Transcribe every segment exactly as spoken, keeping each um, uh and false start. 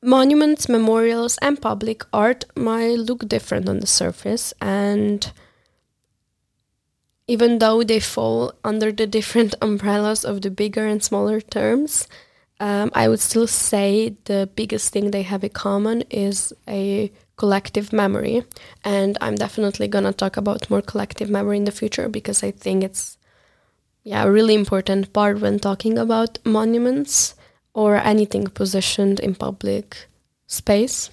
Monuments, memorials, and public art might look different on the surface, and even though they fall under the different umbrellas of the bigger and smaller terms, um, I would still say the biggest thing they have in common is a collective memory. And I'm definitely going to talk about more collective memory in the future, because I think it's yeah, a really important part when talking about monuments or anything positioned in public space.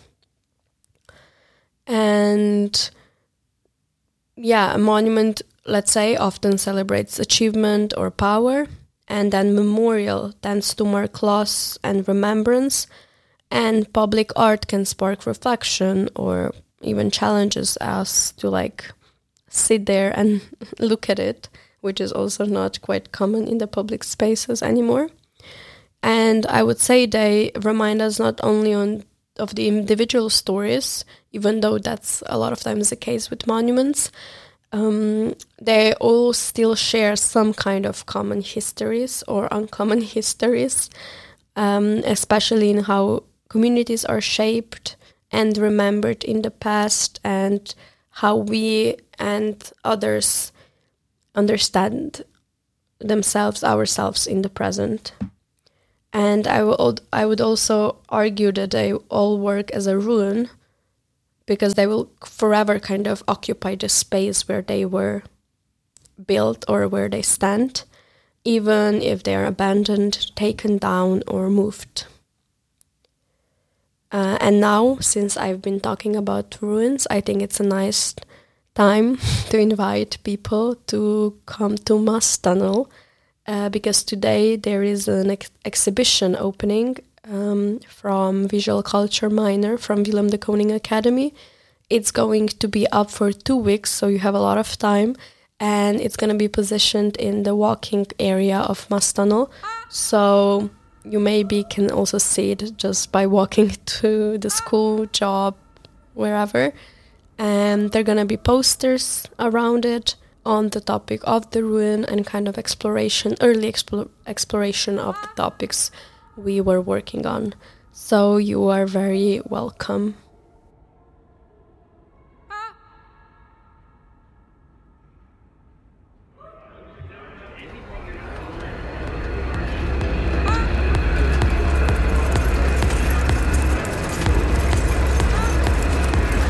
And yeah, a monument, let's say, often celebrates achievement or power, and then memorial tends to mark loss and remembrance, and public art can spark reflection or even challenges us to like sit there and look at it, which is also not quite common in the public spaces anymore. And I would say they remind us not only on of the individual stories, even though that's a lot of times the case with monuments, um, they all still share some kind of common histories or uncommon histories, um, especially in how communities are shaped and remembered in the past, and how we and others understand themselves, ourselves in the present. And I would I would also argue that they all work as a ruin, because they will forever kind of occupy the space where they were built or where they stand, even if they are abandoned, taken down, or moved. Uh, and now, since I've been talking about ruins, I think it's a nice time to invite people to come to Maas Tunnel, uh, because today there is an ex- exhibition opening um, from Visual Culture Minor from Willem de Kooning Academy. It's going to be up for two weeks, so you have a lot of time, and it's going to be positioned in the walking area of Maas Tunnel. So you maybe can also see it just by walking to the school, job, wherever. And there are going to be posters around it on the topic of the ruin and kind of exploration, early explore, exploration of the topics we were working on. So you are very welcome.